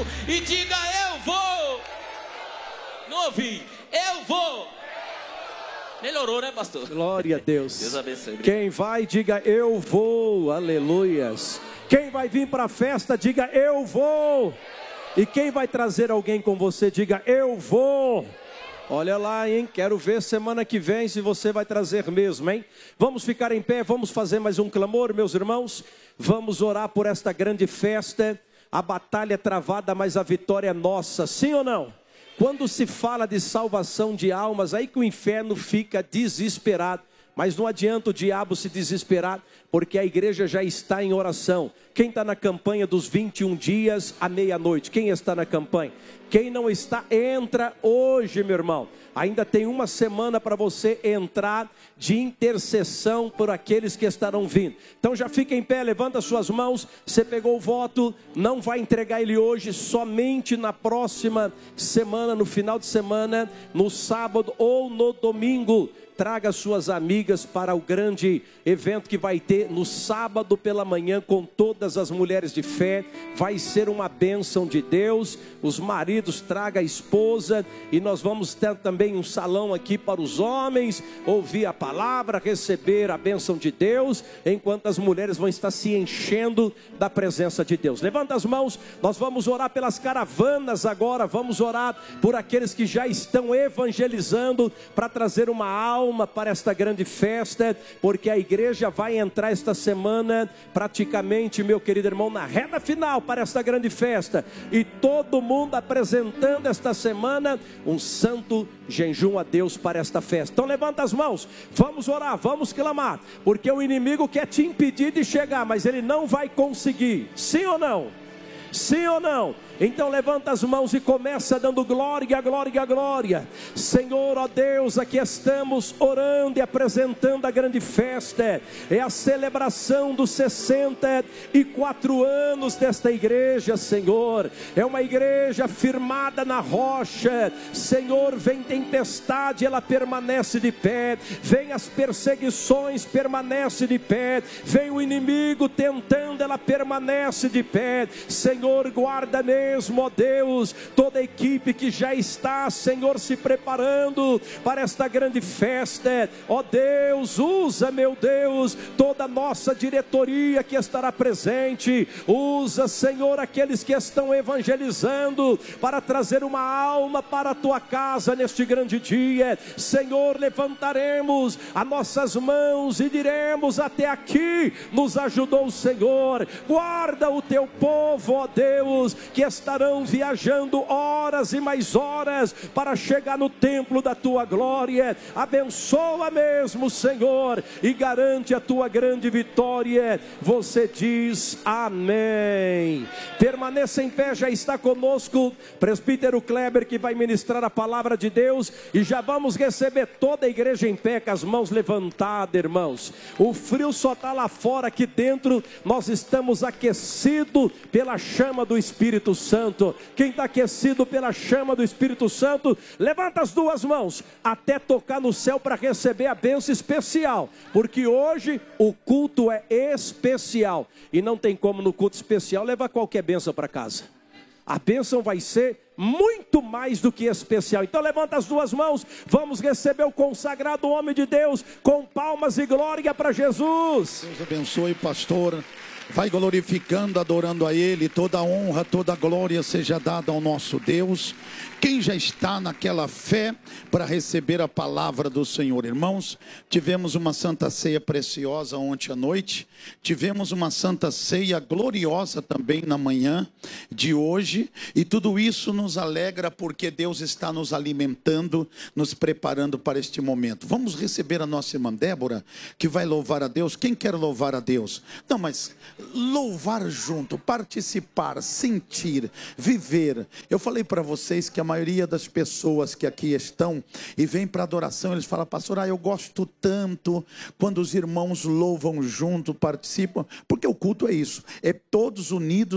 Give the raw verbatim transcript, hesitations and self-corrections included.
e diga: eu vou. Não ouvi. Eu vou. Melhorou, né, pastor? Glória a Deus. Deus abençoe. Quem vai, diga: eu vou. Aleluias. Quem vai vir para a festa, diga: eu vou. E quem vai trazer alguém com você, diga: eu vou. Olha lá, hein? Quero ver semana que vem se você vai trazer mesmo, hein? Vamos ficar em pé, vamos fazer mais um clamor, meus irmãos. Vamos orar por esta grande festa. A batalha é travada, mas a vitória é nossa. Sim ou não? Quando se fala de salvação de almas, aí que o inferno fica desesperado. Mas não adianta o diabo se desesperar, porque a igreja já está em oração. Quem está na campanha dos vinte e um dias à meia-noite? Quem está na campanha? Quem não está, entra hoje, meu irmão. Ainda tem uma semana para você entrar de intercessão por aqueles que estarão vindo. Então já fica em pé, levanta suas mãos. Você pegou o voto, não vai entregar ele hoje, somente na próxima semana, no final de semana, no sábado ou no domingo. Traga suas amigas para o grande evento que vai ter no sábado pela manhã com todas as mulheres de fé. Vai ser uma bênção de Deus. Os maridos, traga a esposa. E nós vamos ter também um salão aqui para os homens ouvir a palavra, receber a bênção de Deus, enquanto as mulheres vão estar se enchendo da presença de Deus. Levanta as mãos, nós vamos orar pelas caravanas agora. Vamos orar por aqueles que já estão evangelizando para trazer uma alma para esta grande festa, porque a igreja vai entrar esta semana praticamente, meu querido irmão, na reta final para esta grande festa, e todo mundo apresentando esta semana um santo jejum a Deus para esta festa. Então levanta as mãos, vamos orar, vamos clamar, porque o inimigo quer te impedir de chegar, mas ele não vai conseguir. Sim ou não? Sim ou não? Então levanta as mãos e começa dando glória, glória, glória. Senhor, ó Deus, aqui estamos orando e apresentando a grande festa. É a celebração dos sessenta e quatro anos desta igreja, Senhor. É uma igreja firmada na rocha. Senhor, vem tempestade, ela permanece de pé. Vem as perseguições, permanece de pé. Vem o inimigo tentando, ela permanece de pé. Senhor, guarda nele mesmo, ó Deus, toda a equipe que já está, Senhor, se preparando para esta grande festa, ó Deus, usa, meu Deus, toda a nossa diretoria que estará presente, usa, Senhor, aqueles que estão evangelizando, para trazer uma alma para a tua casa neste grande dia. Senhor, levantaremos as nossas mãos e diremos: até aqui nos ajudou o Senhor. Guarda o teu povo, ó Deus, que estarão viajando horas e mais horas para chegar no templo da tua glória. Abençoa mesmo, Senhor, e garante a tua grande vitória. Você diz amém. Permaneça em pé, já está conosco presbítero Kleber, que vai ministrar a palavra de Deus, e já vamos receber toda a igreja em pé com as mãos levantadas, irmãos. O frio só está lá fora, aqui dentro nós estamos aquecidos pela chama do Espírito Santo. Quem está aquecido pela chama do Espírito Santo, levanta as duas mãos até tocar no céu para receber a bênção especial, porque hoje o culto é especial e não tem como no culto especial levar qualquer bênção para casa. A bênção vai ser muito mais do que especial. Então levanta as duas mãos, vamos receber o consagrado homem de Deus com palmas e glória para Jesus. Deus abençoe, pastor. Vai glorificando, adorando a Ele. Toda honra, toda glória seja dada ao nosso Deus. Quem já está naquela fé para receber a palavra do Senhor? Irmãos, tivemos uma santa ceia preciosa ontem à noite. Tivemos uma santa ceia gloriosa também na manhã de hoje. E tudo isso nos alegra, porque Deus está nos alimentando, nos preparando para este momento. Vamos receber a nossa irmã Débora, que vai louvar a Deus. Quem quer louvar a Deus? Não, mas louvar junto, participar, sentir, viver. Eu falei para vocês que a maioria das pessoas que aqui estão e vêm para adoração, eles falam: pastor, ah, eu gosto tanto quando os irmãos louvam junto, participam, porque o culto é isso, é todos unidos